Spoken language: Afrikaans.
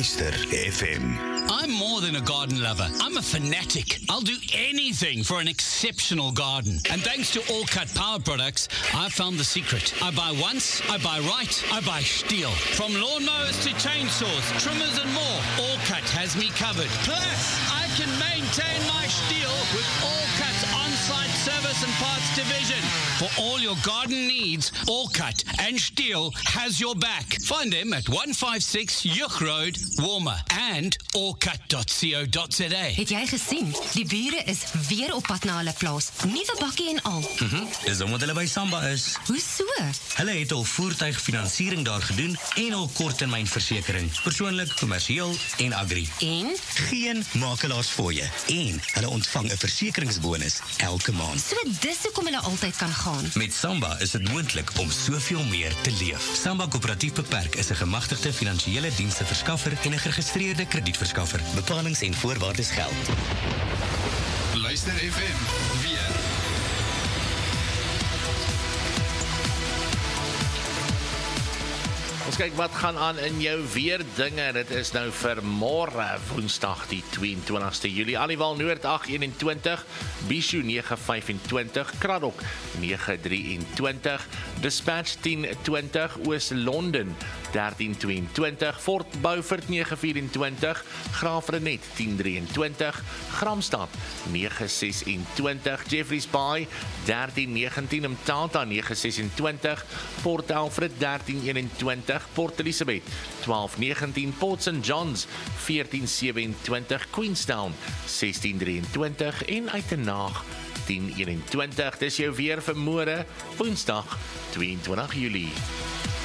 Luister FM. I'm more than a garden lover. I'm a fanatic. I'll do anything for an exceptional garden. And thanks to All Cut Power products, I found the secret. I buy once, I buy right, I buy Stihl. From lawnmowers to chainsaws, trimmers and more, All Cut has me covered. Plus, I can maintain my Stihl with All Cut's on-site service and parts division. For all your garden needs, All Cut and Stihl has your back. Find them at 156 Juk Road, Warmer and allcut.co.za. Het jy gesien? Die bure is weer op pad na hulle plaas. Nuwe bakkie en al. Dis omdat hulle by Samba is. Hoe so? Hulle het al voertuigfinansiering daar gedoen en al korttermynversekering. Persoonlik, kommersieel en agri. En? Geen makelaars fooie. En hulle ontvang 'n versekeringsbonus elke maand. So dis hoekom hulle altyd kan gaan. Met Samba is dit moontlik om soveel meer te leef. Samba Koöperatief Beperk is 'n gemagtigde finansiële dienste verskaffer en 'n geregistreerde kredietverskaffer. Bepalings en voorwaardes geld. Luister FM weer. Ons kyk wat gaan aan in jou weerdinge. Dit is nou vir môre, Woensdag die 22ste Julie. Aliwal Noord 821, Bishu 925, Kraddock 923, Dispatch 1020, Oos-London 1322, Fort Beaufort 924, Graafrenet 1023, Gramstad 926, Jeffreys Bay 1319, Mthatha 926, Port Alfred 1321, Port Elizabeth 1219, Port St. John's 1427, Queenstown 1623 en Uitenaag 1021. Dis jou weer vir môre, Woensdag 22 Julie.